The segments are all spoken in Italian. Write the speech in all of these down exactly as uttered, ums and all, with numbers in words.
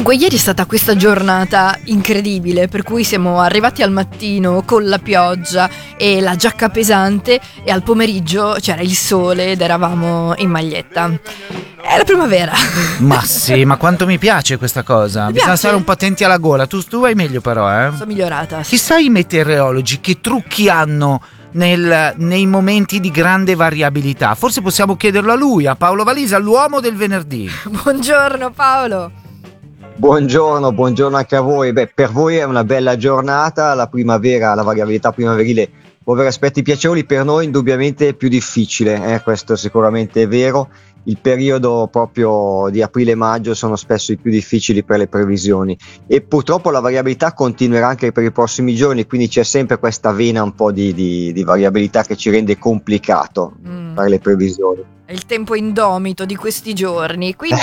Dunque, ieri è stata questa giornata incredibile, per cui siamo arrivati al mattino con la pioggia e la giacca pesante e al pomeriggio c'era il sole ed eravamo in maglietta. È la primavera. Ma sì, ma quanto mi piace questa cosa. Ti Bisogna piace? stare un po' attenti alla gola. Tu, tu vai meglio però, eh. Sono migliorata. Chissà i meteorologi che trucchi hanno nel, nei momenti di grande variabilità. Forse possiamo chiederlo a lui, a Paolo Valisa, l'uomo del venerdì. Buongiorno Paolo. Buongiorno, buongiorno anche a voi. Beh, per voi è una bella giornata, la primavera, la variabilità primaverile può avere aspetti piacevoli, per noi indubbiamente è più difficile, eh? Questo sicuramente è vero. Il periodo proprio di aprile-maggio sono spesso i più difficili per le previsioni e purtroppo la variabilità continuerà anche per i prossimi giorni, quindi c'è sempre questa vena un po' di, di, di variabilità che ci rende complicato Mm. fare le previsioni. È il tempo indomito di questi giorni, quindi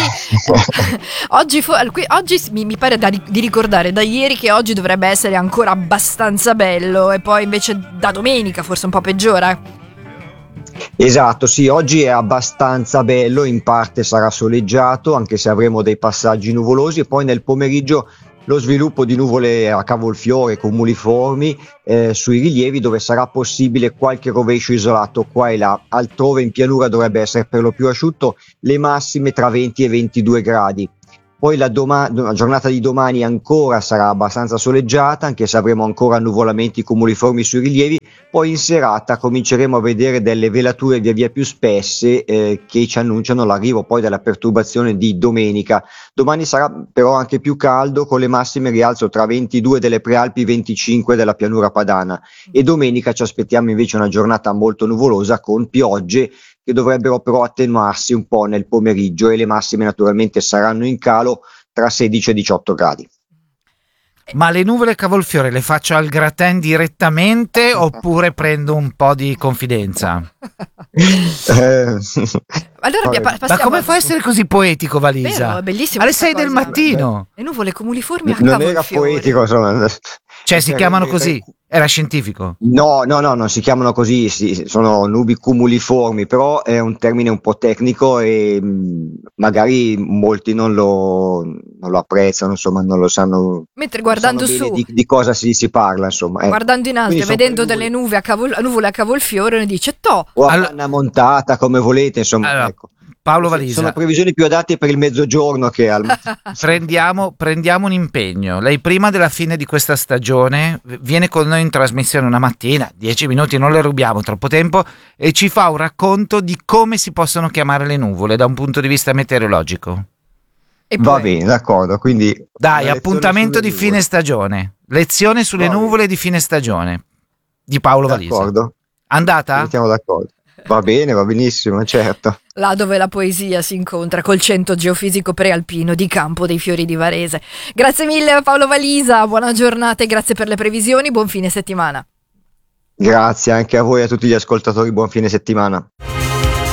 oggi, fo- qui- oggi mi, mi pare da ri- di ricordare da ieri che oggi dovrebbe essere ancora abbastanza bello e poi invece da domenica forse un po' peggiora. Esatto, sì, oggi è abbastanza bello, in parte sarà soleggiato, anche se avremo dei passaggi nuvolosi, e poi nel pomeriggio lo sviluppo di nuvole a cavolfiore cumuliformi eh, sui rilievi, dove sarà possibile qualche rovescio isolato qua e là. Altrove in pianura dovrebbe essere per lo più asciutto, le massime tra venti e ventidue gradi. Poi la, doma- la giornata di domani ancora sarà abbastanza soleggiata, anche se avremo ancora annuvolamenti cumuliformi sui rilievi. Poi in serata cominceremo a vedere delle velature via via più spesse eh, che ci annunciano l'arrivo poi della perturbazione di domenica. Domani sarà però anche più caldo, con le massime rialzo tra ventidue delle prealpi e venticinque della pianura padana, e domenica ci aspettiamo invece una giornata molto nuvolosa con piogge che dovrebbero però attenuarsi un po' nel pomeriggio, e le massime naturalmente saranno in calo tra sedici e diciotto gradi. Ma le nuvole cavolfiore le faccio al gratin direttamente oppure prendo un po' di confidenza? Eh, Allora Vabbè. pa- Ma passiamo come a- fai a essere così poetico, Valisa? Vero, è bellissimo Alle questa sei del cosa. mattino. Le nuvole cumuliformi a non era cavolfiore. poetico, insomma. Cioè si chiamano così? Era scientifico? No, no, no, non si chiamano così, sì, sono nubi cumuliformi, però è un termine un po' tecnico e mh, magari molti non lo, non lo apprezzano, insomma, non lo sanno, Mentre non guardando sanno bene su, di, di cosa si, si parla, insomma. ecco. guardando in alto Quindi e sono vedendo quelle delle nuvole- nuve a cavol- nuvole a cavolfiore, uno dice toh, o a Allo- panna montata, come volete, insomma, Allora, ecco. Paolo Sono Valisa, previsioni più adatte per il mezzogiorno che al prendiamo, prendiamo un impegno. Lei prima della fine di questa stagione viene con noi in trasmissione una mattina, dieci minuti, non le rubiamo troppo tempo, e ci fa un racconto di come si possono chiamare le nuvole da un punto di vista meteorologico. e Va poi bene, d'accordo, quindi una Dai, lezione appuntamento sulle di nuvole. fine stagione. Lezione sulle Va bene. nuvole di fine stagione di Paolo Valisa. D'accordo, ci Andata? mettiamo d'accordo. Va bene, va benissimo, certo. là dove la poesia si incontra col centro geofisico prealpino di Campo dei Fiori di Varese. Grazie mille a Paolo Valisa, buona giornata e grazie per le previsioni, buon fine settimana. Grazie anche a voi e a tutti gli ascoltatori, buon fine settimana.